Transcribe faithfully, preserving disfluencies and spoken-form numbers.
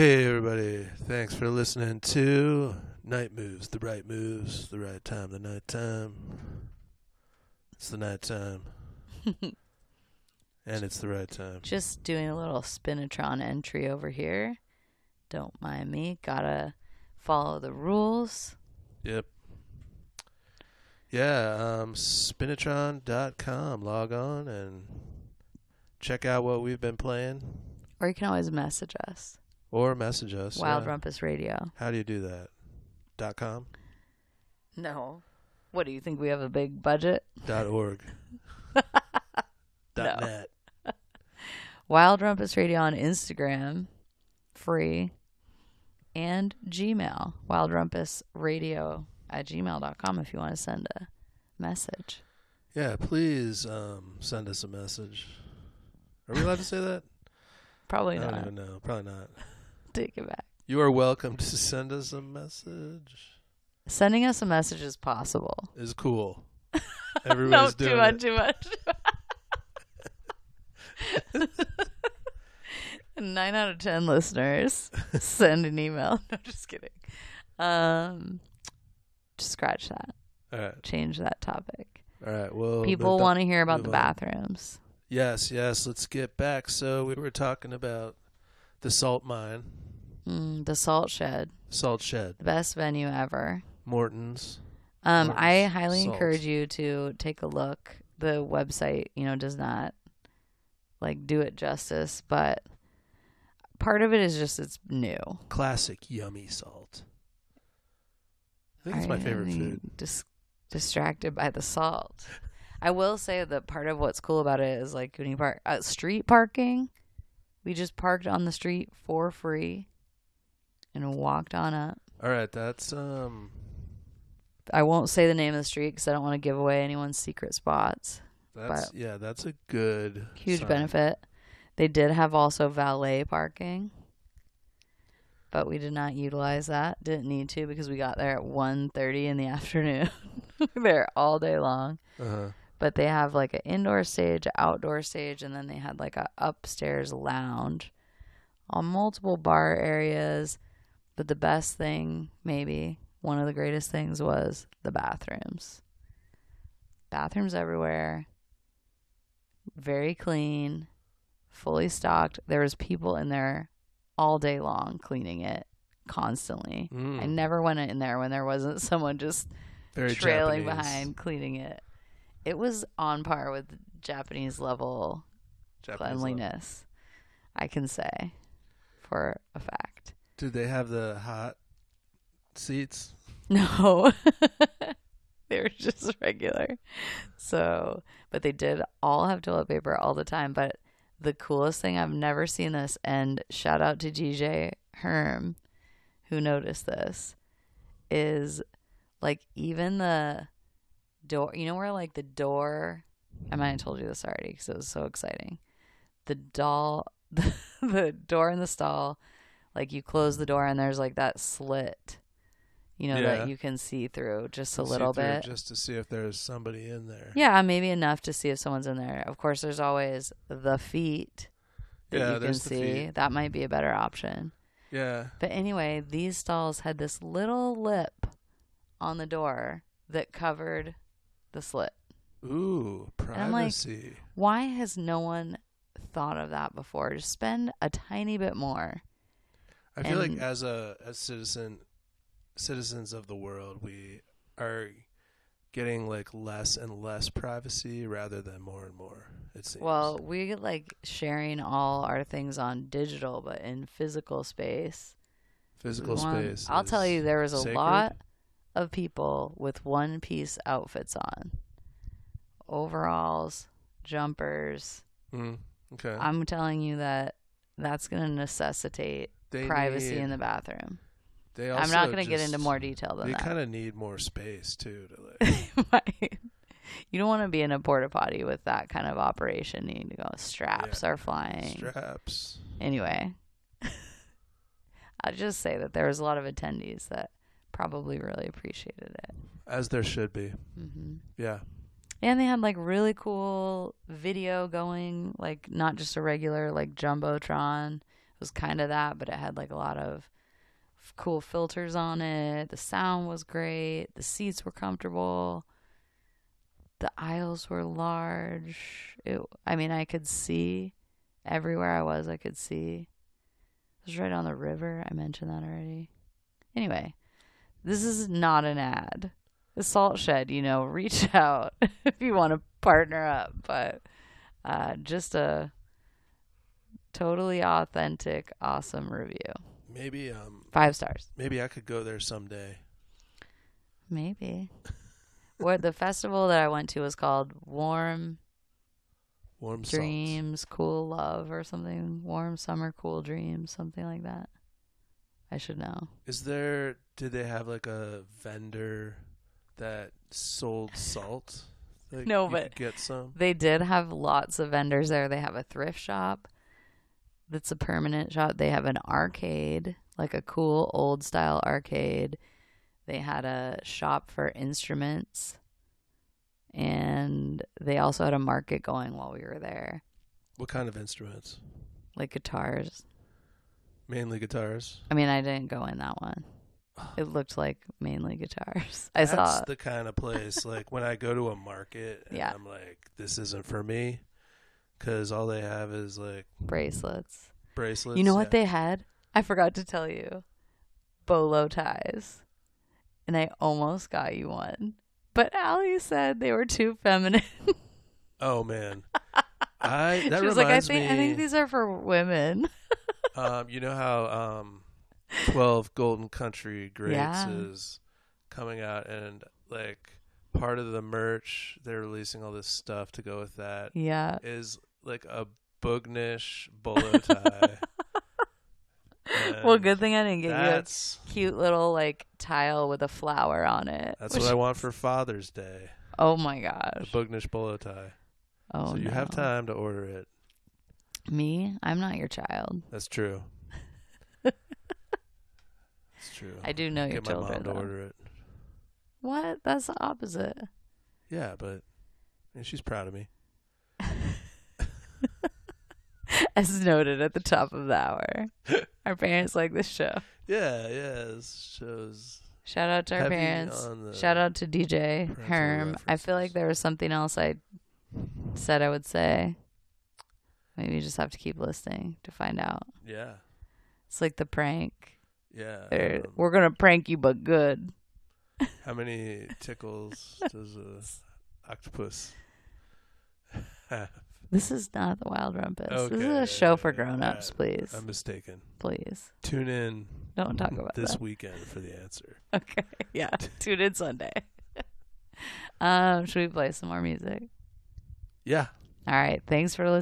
Hey everybody, thanks for listening to Night Moves, the right moves, the right time, the night time. It's the night time. And it's the right time. Just doing a little Spinatron entry over here. Don't mind me. Gotta follow the rules. Yep. Yeah, um, spinatron dot com. Log on and check out what we've been playing. Or you can always message us. Or message us. Wild yeah. Rumpus Radio. How do you do that? Dot com? No. What, do you think we have a big budget? Dot org. Dot No. net. Wild Rumpus Radio on Instagram. Free. And Gmail. Wild Rumpus Radio at gmail dot com if you want to send a message. Yeah, please um, send us a message. Are we allowed to say that? Probably I not. don't even know. Probably not. Take it back. You are welcome to send us a message. Sending us a message is possible. Is cool. No, Everybody's too doing much, it. too much. Nine out of ten listeners send an email. No, just kidding. Um, just scratch that. All right. Change that topic. All right. Well, People want to hear about move the on. bathrooms. Yes, yes. Let's get back. So we were talking about the salt mine, Mm, the Salt Shed, salt shed, the best venue ever. Morton's. Um, Morton's I highly Salt. encourage you to take a look. The website, you know, does not like do it justice, but part of it is just it's new. Classic yummy salt. I think it's my favorite I'm food. Dis- distracted by the salt. I will say that part of what's cool about it is like when you park uh, street parking. We just parked on the street for free and walked on up. All right. That's um. I won't say the name of the street because I don't want to give away anyone's secret spots. That's But- yeah. That's a good Huge sign. benefit. They did have also valet parking, but we did not utilize that. Didn't need to because we got there at one thirty in the afternoon. There all day long. Uh-huh. But they have like an indoor stage, an outdoor stage, and then they had like a upstairs lounge on multiple bar areas. But the best thing, maybe one of the greatest things, was the bathrooms. Bathrooms everywhere. Very clean. Fully stocked. There was people in there all day long cleaning it constantly. Mm. I never went in there when there wasn't someone just Very trailing Japanese. behind cleaning it. It was on par with Japanese level Japanese cleanliness, I can say, for a fact. Did they have the hot seats? No, they were just regular. So, but they did all have toilet paper all the time. But the coolest thing, I've never seen this, and shout out to G J Herm, who noticed this, is like even the door, you know where like the door, I might have told you this already because it was so exciting. The doll, the, the door in the stall, like you close the door and there's like that slit, you know, Yeah. that you can see through just a See little through bit. just to see if there's somebody in there. Yeah, maybe enough to see if someone's in there. Of course, there's always the feet that Yeah, you can there's the see. feet. That might be a better option. Yeah. But anyway, these stalls had this little lip on the door that covered the slit. Ooh, I'm like, privacy. Why has no one thought of that before? Just spend a tiny bit more. I feel like and- as a as citizen citizens of the world, we are getting like less and less privacy rather than more and more. It seems. Well, we get like sharing all our things on digital, but in physical space. physical we want- space. I'll is tell you, there was a sacred. lot of people with one piece outfits on. Overalls, jumpers. Mm, okay. I'm telling you that that's going to necessitate They privacy need- in the bathroom. They I'm also not going to get just- into more detail than They that. kind of need more space too. To like. Right. You don't want to be in a porta potty with that kind of operation. You need to go. Straps Yeah. are flying. Straps. Anyway, I'll just say that there was a lot of attendees that probably really appreciated it. As there should be. hmm Yeah. And they had like really cool video going, like not just a regular like Jumbotron. It was kind of that, but it had like a lot of f- cool filters on it. The sound was great. The seats were comfortable. The aisles were large. It, I mean, I could see everywhere I was. I could see. It was right on the river. I mentioned that already. Anyway, this is not an ad. The Salt Shed, you know, reach out if you want to partner up. But uh, just a totally authentic, awesome review. Maybe um Five stars. maybe I could go there someday. Maybe. What the festival that I went to was called Warm Warm Salt. Dreams, Cool Love, or something. Warm Summer, Cool Dreams, something like that. I should know. Is there? Did they have like a vendor that sold salt? Like No, you but could get some. they did have lots of vendors there. They have a thrift shop that's a permanent shop. They have an arcade, like a cool old style arcade. They had a shop for instruments, and they also had a market going while we were there, What kind of instruments? like guitars. Mainly guitars. I mean, I didn't go in that one. It looked like mainly guitars. I That's saw. the kind of place like when I go to a market and Yeah. I'm like, this isn't for me, because all they have is like Bracelets. bracelets. You know what yeah. they had? I forgot to tell you. Bolo ties. And I almost got you one. But Allie said they were too feminine. Oh man, I that she was like, I reminds think me. I think these are for women. um, you know how um, twelve Golden Country Greats Yeah. is coming out, and like part of the merch, they're releasing all this stuff to go with that. Yeah. Is like a boognish bolo tie. Well, And good thing I didn't get you a That's cute little like tile with a flower on it. that's which- what I want for Father's Day. Oh my A gosh. boognish bolo tie. Oh so you no. have time to order it. Me? I'm not your child. That's true. It's true. I do know your Get my children. mom to though. order it. What? That's the opposite. Yeah, but I mean, she's proud of me. As noted at the top of the hour. Our parents like this show. Yeah, yeah. This shows Shout out to our heavy parents. on the Shout out to D J parental Herm. I feel like references. there was something else I said I would say. Maybe you just have to keep listening to find out. Yeah, It's like the prank. yeah. They're- um, We're going to prank you, but good. how many tickles does a octopus have? This is not the Wild Rumpus. This is Okay, a show for grown-ups, alright. please. I'm mistaken. Please. Tune in Don't talk about this that. weekend for the answer. Okay. Yeah. Tune in Sunday. um, should we play some more music? Yeah. All right. Thanks for listening.